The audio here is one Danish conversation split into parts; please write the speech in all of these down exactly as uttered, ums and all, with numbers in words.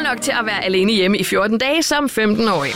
nok til at være alene hjemme i fjorten dage som femten-årig.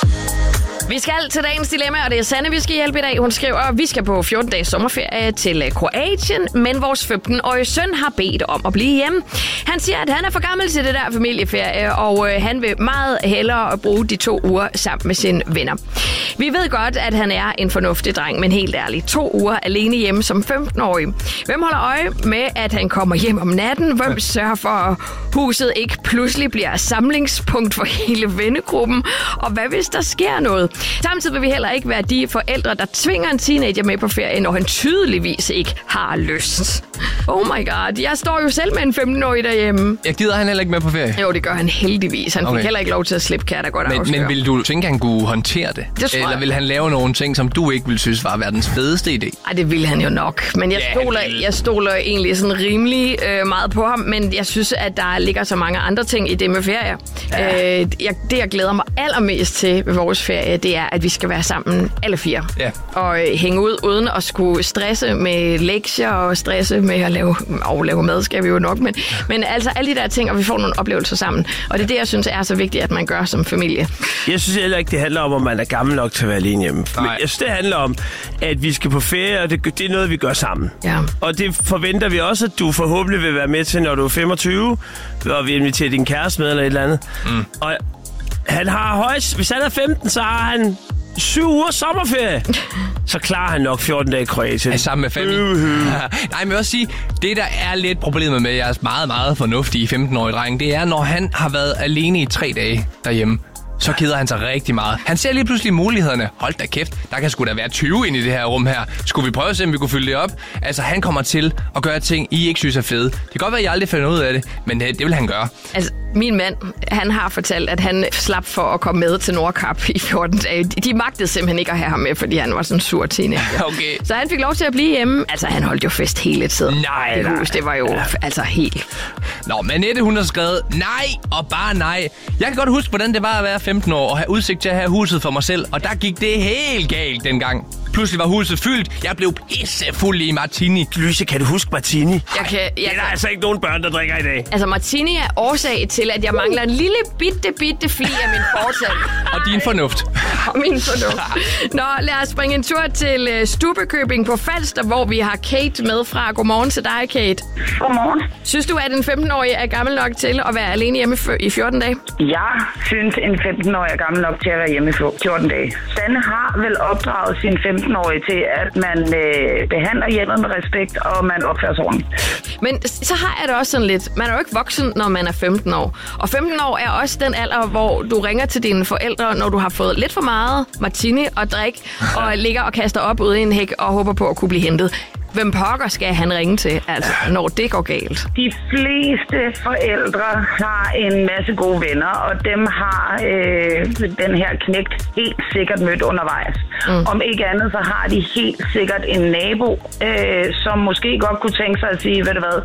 Vi skal til dagens dilemma, og det er Sanne, vi skal hjælpe i dag. Hun skriver, at vi skal på fjorten dages sommerferie til Kroatien, men vores femten-årige søn har bedt om at blive hjemme. Han siger, at han er for gammel til det der familieferie, og øh, han vil meget hellere bruge de to uger sammen med sine venner. Vi ved godt, at han er en fornuftig dreng, men helt ærligt, to uger alene hjemme som femten-årig. Hvem holder øje med, at han kommer hjem om natten? Hvem sørger for, at huset ikke pludselig bliver samlingspunkt for hele vennegruppen? Og hvad hvis der sker noget? Samtidig vil vi heller ikke være de forældre, der tvinger en teenager med på ferie, når han tydeligvis ikke har lyst. Oh my god, jeg står jo selv med en femten-årig derhjemme. Jeg gider han heller ikke med på ferie? Jo, det gør han heldigvis. Han okay. fik heller ikke lov til at slippe, kan jeg da godt afsløre. Men, men vil du tænke, han kunne håndtere det? Det tror Eller jeg. vil han lave nogle ting, som du ikke ville synes var verdens fedeste idé? Ej, det ville han jo nok. Men jeg, Ja, stoler, vil. jeg stoler egentlig sådan rimelig øh, meget på ham, men jeg synes, at der ligger så mange andre ting i det med ferie. Ja. Øh, jeg, det, jeg glæder mig allermest til ved vores ferie, det er, at vi skal være sammen alle fire. Ja. Og øh, hænge ud uden at skulle stresse med lektier og stresse med at lave, og lave mad, skal vi jo nok. Men, men altså alle de der ting, og vi får nogle oplevelser sammen. Og det er det, jeg synes er så vigtigt, at man gør som familie. Jeg synes heller ikke, det handler om, om man er gammel nok til at være alene hjemme. Men jeg synes, det handler om, at vi skal på ferie, og det, det er noget, vi gør sammen. Ja. Og det forventer vi også, at du forhåbentlig vil være med til, når du er femogtyve, og vi inviterer din kæreste med eller et eller andet. Mm. Og han har højst, hvis han er femten, så har han syv uger sommerferie. Så klarer han nok fjorten dage i Kroatien. Er sammen med familie. Uh-huh. Nej, men jeg vil også sige, det der er lidt problemet med jeres meget, meget fornuftige femten-årige dreng, det er, når han har været alene i tre dage derhjemme, så keder han sig rigtig meget. Han ser lige pludselig mulighederne. Hold da kæft, der kan sgu da være tyve ind i det her rum her. Skulle vi prøve at se, om vi kunne fylde det op? Altså, han kommer til at gøre ting, I ikke synes er fede. Det kan godt være, at I aldrig finder ud af det, men det vil han gøre. Altså, min mand, han har fortalt, at han slap for at komme med til Nordkap i fjorten dage. De magtede simpelthen ikke at have ham med, fordi han var sådan en sur teenager. Okay. Så han fik lov til at blive hjemme. Altså, han holdt jo fest hele tiden. Nej, det nej. hus, det var jo ja. altså helt... Nå, men Annette, hun har skrevet nej og bare nej. Jeg kan godt huske, hvordan det var at være femten år og have udsigt til at have huset for mig selv, og der gik det helt galt dengang. Pludselig var huset fyldt. Jeg blev pissefuld i martini. Louise, kan du huske martini? Jeg kan, jeg Det er kan, der altså ikke nogen børn, der drikker i dag. altså, martini er årsag til, at jeg mangler en lille bitte, bitte fli af min fortand. Og din fornuft. Og min fornuft. Nå, lad os springe en tur til uh, Stubbekøbing på Falster, hvor vi har Kate med fra. Godmorgen til dig, Kate. Godmorgen. Synes du, at en femten-årig er gammel nok til at være alene hjemme i fjorten dage? Jeg synes, en femten-årig er gammel nok til at være hjemme i fjorten dage. Sanne har vel opdraget sin femten-årige til, at man øh, behandler hjemmet med respekt, og man opfører sig ordentligt. Men så har jeg det også sådan lidt. Man er jo ikke voksen, når man er femten år. Og femten år er også den alder, hvor du ringer til dine forældre, når du har fået lidt for meget martini og drik, og ligger og kaster op ude i en hæk og håber på at kunne blive hentet. Hvem pokker skal han ringe til, altså, når det går galt? De fleste forældre har en masse gode venner, og dem har øh, den her knægt helt sikkert mødt undervejs. Mm. Om ikke andet, så har de helt sikkert en nabo, øh, som måske godt kunne tænke sig at sige, ved du hvad,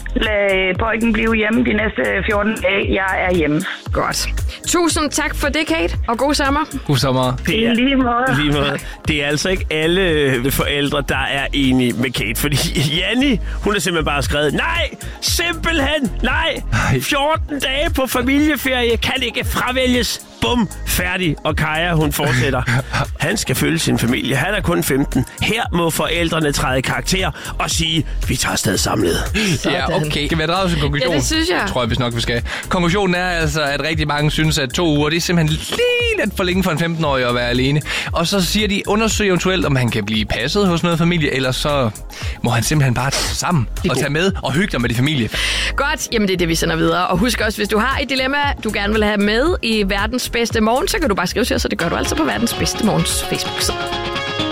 lad pojken blive hjemme de næste fjorten dage. Jeg er hjemme. Godt. Tusind tak for det, Kate, og god sommer. God sommer. I lige måde. Lige måde. Det er altså ikke alle forældre, der er enige med Kate, fordi Janni, hun har simpelthen bare skrevet, nej, simpelthen, nej, fjorten dage på familieferie kan ikke fravælges. Bum, færdig. Og Kaja, hun fortsætter. Han skal følge sin familie. Han er kun femten. Her må forældrene træde i karakter og sige, vi tager afsted samlet. Ja, okay. Skal vi have draget sin konklusion? Ja, det synes jeg. Det tror jeg, hvis nok vi skal. Konklusionen er altså, at rigtig mange synes, at to uger, det er simpelthen lige lidt for længe for en femten-årig at være alene. Og så siger de, undersøg eventuelt, om han kan blive passet hos noget familie, eller så må han simpelthen bare tage sammen og tage med og hygge dig med de familie. Godt, jamen det er det, vi sender videre. Og husk også, hvis du har et dilemma, du gerne vil have med i verdens bedste morgen, så kan du bare skrive til os, og det gør du altså på verdens bedste morgens Facebook-side.